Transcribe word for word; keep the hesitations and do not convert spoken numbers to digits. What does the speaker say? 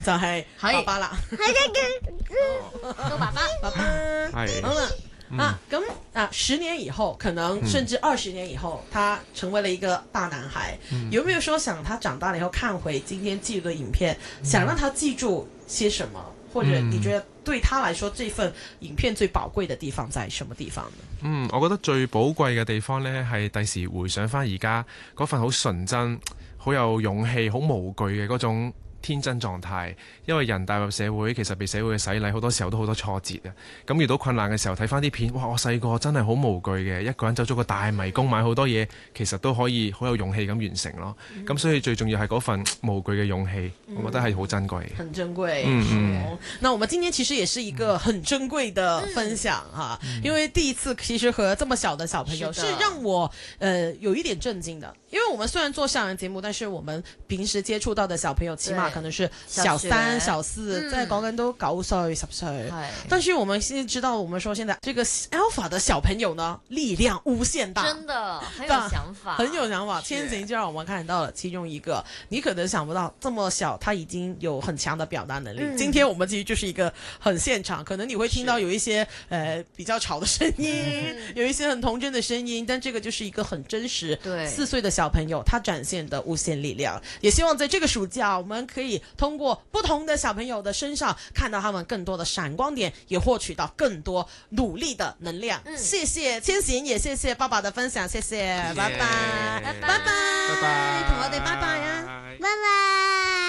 就係爸爸啦， 到爸爸， 爸爸， 係好啦。啊，咁啊，十年以後，可能甚至二十年以後，他成為了一個大男孩，嗯、有沒有說想他長大了以後看回今天記錄的影片，嗯、想讓他記住些什麼？或者你覺得對他來說，這份影片最寶貴的地方在什麼地方呢？ 嗯，我覺得最寶貴嘅地方呢，係第時回想翻而家嗰份好純真、好有勇氣、好無懼嘅嗰種天真狀態，因為人踏入社會，其實被社會嘅洗禮，好多時候都好多挫折啊。咁遇到困難嘅時候，睇翻啲片，哇！我細個真係好無懼嘅，一個人走咗個大迷宮買好多嘢，其實都可以好有勇氣咁完成咯。咁、嗯、所以最重要係嗰份無懼嘅勇氣，嗯、我覺得係好珍貴。 很珍貴。 嗯嗯。好，那我們今天其實也是一個很珍貴的分享哈，嗯、因為第一次其實和這麼小的小朋友是，是讓我呃有一點震驚的，因為我們雖然做校園節目，但是我們平時接觸到的小朋友，起碼可能是小三、小四，在講緊都九歲、十歲。但是我們現在知道，我們說現在這個 Alpha 的小朋友呢，力量無限大， 真的很有想法， 很有想法。先前就讓我們看到了其中一個，你可能想不到這麼小，他已經有很強的表達能力。嗯、今天我們其實就是一個很現場，可能你會聽到有一些呃比較吵的聲音，有一些很童真的聲音，但這個就是一個很真實。對，四歲的小朋友他展現的無限力量，也希望在這個暑假我們可以通過不同的小朋友的身上看到他們更多的閃光點，也獲取到更多努力的能量。嗯、謝謝千賢，也謝謝爸爸的分享，謝謝，拜拜，拜拜，拜拜，同我哋拜拜啊，拜拜。